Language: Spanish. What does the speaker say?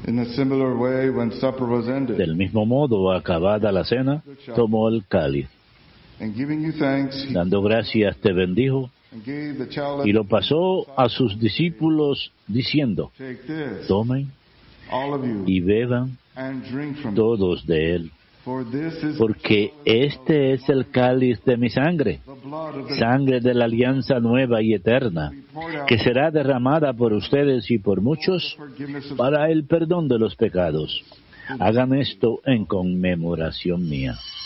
In a similar way, when supper was ended, Del mismo modo, acabada la cena, tomó el cáliz. and giving you thanks, he Dando gracias, te bendijo and gave the chalice. y lo pasó a sus discípulos diciendo: Take this, tomen all of you, y beban and drink from it. todos de él, For this is porque este es el cáliz de mi sangre, the blood of the sangre de la alianza nueva y eterna, poured out que será derramada por ustedes y por muchos for forgiveness of para el perdón de los pecados. Hagan esto en conmemoración mía.